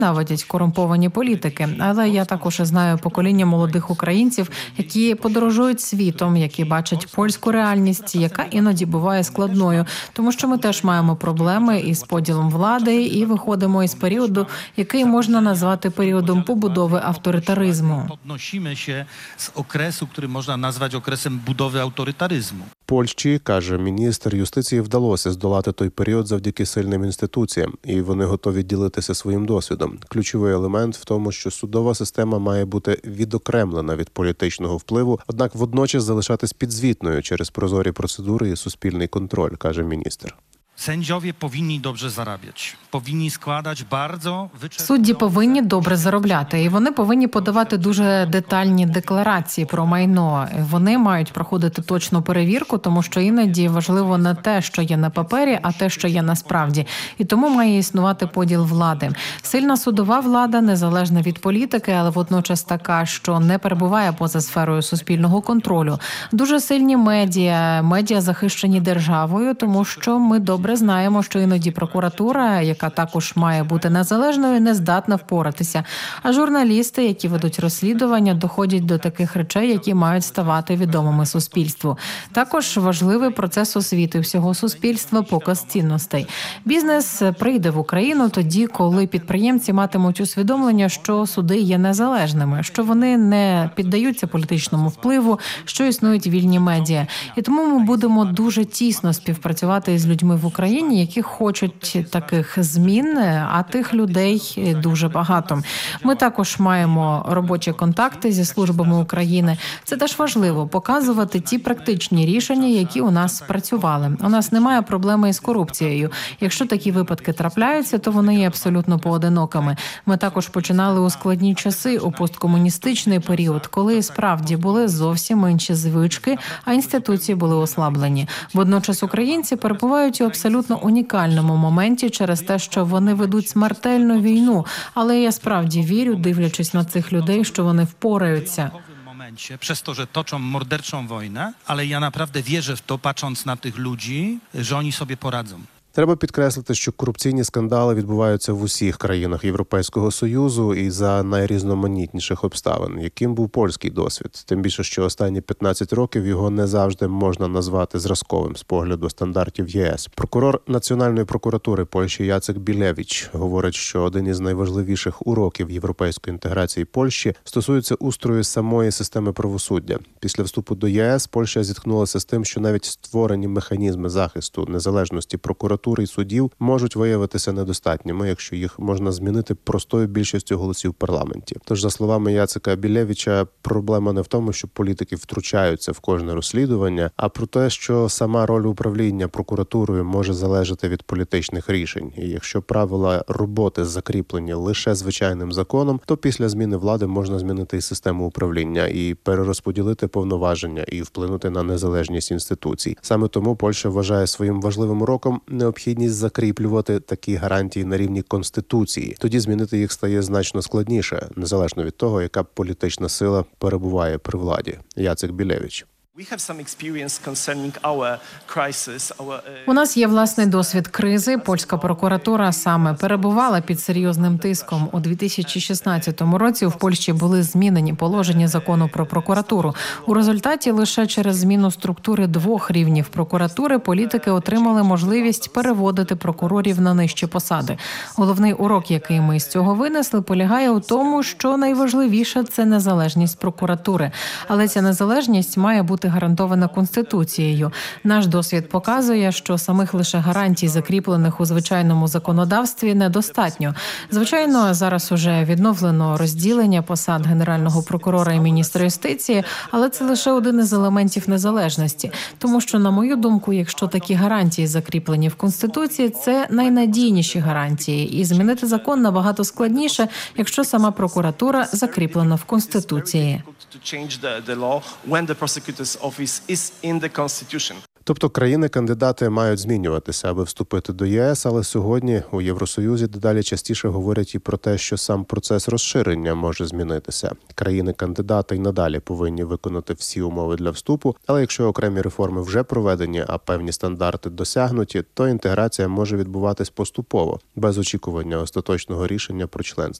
Наводять корумповані політики, але я також знаю покоління молодих українців, які подорожують світом, які бачать польську реальність, яка іноді буває складною, тому що ми теж маємо проблеми із поділом влади і виходимо із періоду, який можна назвати періодом побудови авторитаризму. Podnosimy się z okresu, który można nazwać okresem budowy autorytaryzmu. Польщі, каже міністр юстиції, вдалося здолати той період завдяки сильним інституціям, і вони готові ділитися своїм досвідом. Ключовий елемент в тому, що судова система має бути відокремлена від політичного впливу, однак водночас залишатись підзвітною через прозорі процедури і суспільний контроль, каже міністр. Sędziowie powinni dobrze zarabiać. Powinni składać bardzo Судді повинні добре заробляти, і вони повинні подавати дуже детальні декларації про майно. Вони мають проходити точну перевірку, тому що іноді важливо не те, що є на папері, а те, що є насправді. І тому має існувати поділ влади. Сильна судова влада, незалежна від політики, але водночас така, що не перебуває поза сферою суспільного контролю. Дуже сильні медіа захищені державою, тому що ми добре знаємо, що іноді прокуратура, яка також має бути незалежною, не здатна впоратися. А журналісти, які ведуть розслідування, доходять до таких речей, які мають ставати відомими суспільству. Також важливий процес освіти всього суспільства, показ цінностей. Бізнес прийде в Україну тоді, коли підприємці матимуть усвідомлення, що суди є незалежними, що вони не піддаються політичному впливу, що існують вільні медіа. І тому ми будемо дуже тісно співпрацювати з людьми в Україні, які хочуть таких змін, а тих людей дуже багато. Ми також маємо робочі контакти зі службами України. Це теж важливо – показувати ті практичні рішення, які у нас спрацювали. У нас немає проблеми із корупцією. Якщо такі випадки трапляються, то вони є абсолютно поодинокими. Ми також починали у складні часи, у посткомуністичний період, коли справді були зовсім інші звички, а інституції були ослаблені. Водночас українці перебувають у абсолютно унікальному моменті через те, що вони ведуть смертельну війну. Але я справді вірю, дивлячись на цих людей, що вони впораються. Przez to, że toczą morderczą wojnę, ale ja naprawdę wierzę w to, patrząc na tych ludzi, że oni sobie poradzą. Треба підкреслити, що корупційні скандали відбуваються в усіх країнах Європейського Союзу і за найрізноманітніших обставин. Яким був польський досвід? Тим більше, що останні 15 років його не завжди можна назвати зразковим з погляду стандартів ЄС. Прокурор Національної прокуратури Польщі Яцек Білевич говорить, що один із найважливіших уроків європейської інтеграції Польщі стосується устрою самої системи правосуддя. Після вступу до ЄС Польща зіткнулася з тим, що навіть створені механізми захисту незалежності прокуратури і судів можуть виявитися недостатніми, якщо їх можна змінити простою більшістю голосів в парламенті. Тож, за словами Яцека Білевича, проблема не в тому, що політики втручаються в кожне розслідування, а про те, що сама роль управління прокуратурою може залежати від політичних рішень. І якщо правила роботи закріплені лише звичайним законом, то після зміни влади можна змінити і систему управління, і перерозподілити повноваження, і вплинути на незалежність інституцій. Саме тому Польща вважає своїм важливим уроком необхідність закріплювати такі гарантії на рівні Конституції. Тоді змінити їх стає значно складніше, незалежно від того, яка політична сила перебуває при владі. Яцек Білевич. У нас є власний досвід кризи. Польська прокуратура саме перебувала під серйозним тиском. У 2016 році в Польщі були змінені положення закону про прокуратуру. У результаті лише через зміну структури 2 рівнів прокуратури політики отримали можливість переводити прокурорів на нижчі посади. Головний урок, який ми з цього винесли, полягає у тому, що найважливіше – це незалежність прокуратури. Але ця незалежність має бути гарантована Конституцією. Наш досвід показує, що самих лише гарантій, закріплених у звичайному законодавстві, недостатньо. Звичайно, зараз уже відновлено розділення посад генерального прокурора і міністра юстиції, але це лише один із елементів незалежності. Тому що, на мою думку, якщо такі гарантії закріплені в Конституції, це найнадійніші гарантії. І змінити закон набагато складніше, якщо сама прокуратура закріплена в Конституції. Тобто країни-кандидати мають змінюватися, аби вступити до ЄС, але сьогодні у Євросоюзі дедалі частіше говорять і про те, що сам процес розширення може змінитися. Країни-кандидати й надалі повинні виконати всі умови для вступу, але якщо окремі реформи вже проведені, а певні стандарти досягнуті, то інтеграція може відбуватись поступово, без очікування остаточного рішення про членство.